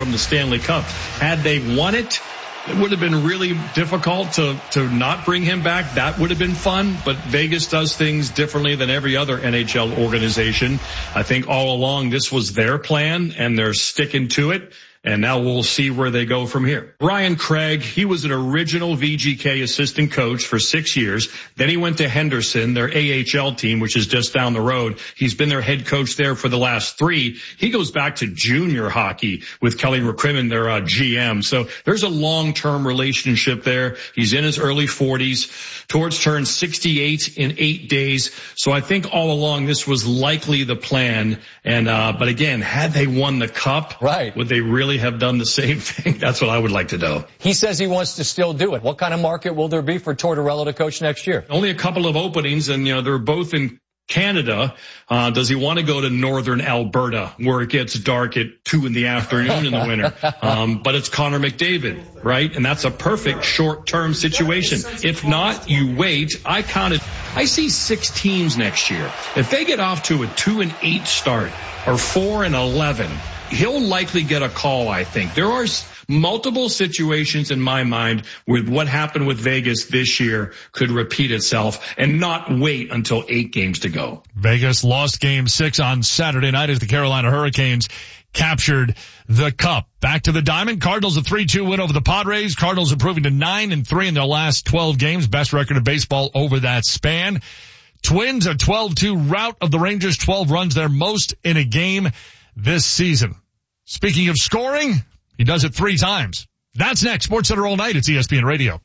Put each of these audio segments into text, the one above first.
them the Stanley Cup. Had they won it, it would have been really difficult to not bring him back. That would have been fun, but Vegas does things differently than every other NHL organization. I think all along this was their plan, and they're sticking to it. And now we'll see where they go from here. Brian Craig, he was an original VGK assistant coach for 6 years. Then he went to Henderson, their AHL team, which is just down the road. He's been their head coach there for the last 3. He goes back to junior hockey with Kelly McCrimmon, their GM. So there's a long-term relationship there. He's in his early 40s. Torts turned 68 in 8 days. So I think all along this was likely the plan. And but again, had they won the cup, right, would they really have done the same thing? That's what I would like to know. He says he wants to still do it. What kind of market will there be for Tortorella to coach next year? Only a couple of openings, and they're both in Canada. Does he want to go to northern Alberta where it gets dark at 2 in the afternoon in the winter? But it's Connor McDavid, right? And that's a perfect short-term situation. If not, you wait. I see 6 teams next year. If they get off to a 2-8 start or 4-11, he'll likely get a call, I think. There are multiple situations in my mind with what happened with Vegas this year could repeat itself and not wait until 8 games to go. Vegas lost Game 6 on Saturday night as the Carolina Hurricanes captured the cup. Back to the Diamond. Cardinals a 3-2 win over the Padres. Cardinals improving to 9-3 in their last 12 games. Best record of baseball over that span. Twins a 12-2 rout of the Rangers. 12 runs, their most in a game this season. Speaking of scoring, he does it 3 times. That's next. SportsCenter all night. It's ESPN Radio.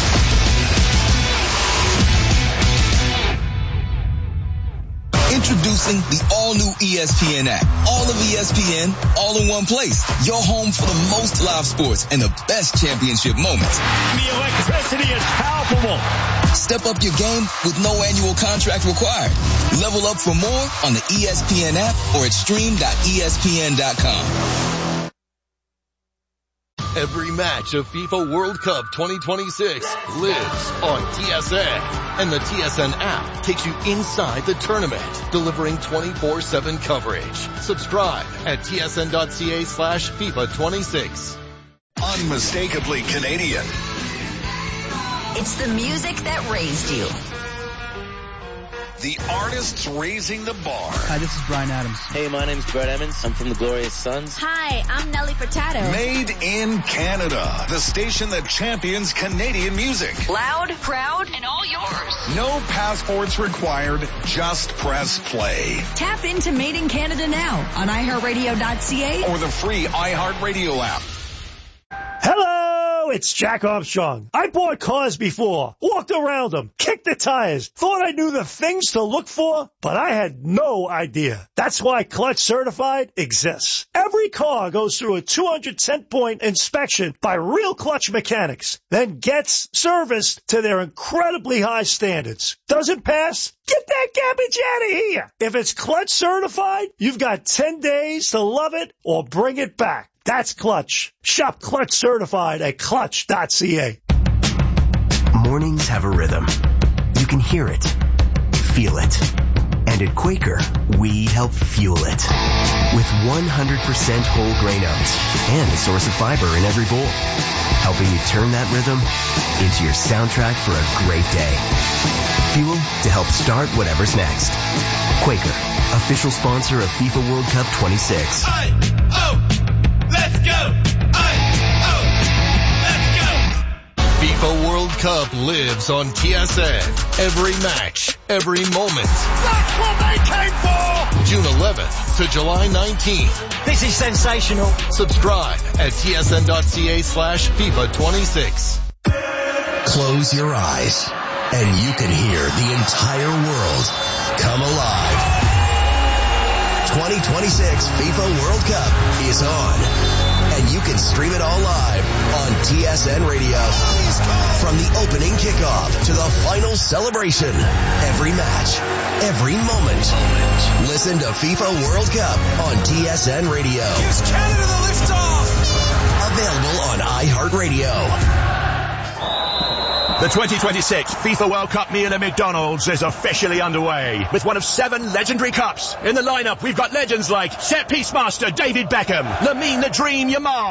Introducing the all-new ESPN app. All of ESPN, all in one place. Your home for the most live sports and the best championship moments. The electricity is palpable. Step up your game with no annual contract required. Level up for more on the ESPN app or at stream.espn.com. Every match of FIFA World Cup 2026 lives on TSN. And the TSN app takes you inside the tournament, delivering 24/7 coverage. Subscribe at tsn.ca/FIFA26. Unmistakably Canadian. It's the music that raised you. The artists raising the bar. Hi, this is Bryan Adams. Hey, my name's Brett Emmons. I'm from the Glorious Sons. Hi, I'm Nelly Furtado. Made in Canada. The station that champions Canadian music. Loud, proud, and all yours. No passports required. Just press play. Tap into Made in Canada now on iHeartRadio.ca or the free iHeartRadio app. Hello, it's Jack Armstrong. I bought cars before, walked around them, kicked the tires, thought I knew the things to look for, but I had no idea. That's why Clutch Certified exists. Every car goes through a 210-point inspection by real Clutch mechanics, then gets serviced to their incredibly high standards. Doesn't pass? Get that garbage out of here. If it's Clutch Certified, you've got 10 days to love it or bring it back. That's Clutch. Shop Clutch Certified at clutch.ca. Mornings have a rhythm. You can hear it, feel it. And at Quaker, we help fuel it. With 100% whole grain oats and a source of fiber in every bowl. Helping you turn that rhythm into your soundtrack for a great day. Fuel to help start whatever's next. Quaker, official sponsor of FIFA World Cup 26. Let's go! Let's go! FIFA World Cup lives on TSN. Every match, every moment. That's what they came for! June 11th to July 19th. This is sensational. Subscribe at tsn.ca/FIFA26. Close your eyes and you can hear the entire world come alive. 2026 FIFA World Cup is on, and you can stream it all live on TSN Radio. From the opening kickoff to the final celebration, every match, every moment. Listen to FIFA World Cup on TSN Radio. Gives Canada the liftoff. Available on iHeartRadio. The 2026 FIFA World Cup meal at McDonald's is officially underway with one of 7 legendary cups. In the lineup, we've got legends like set piece master David Beckham, Lamine the Dream Yamal,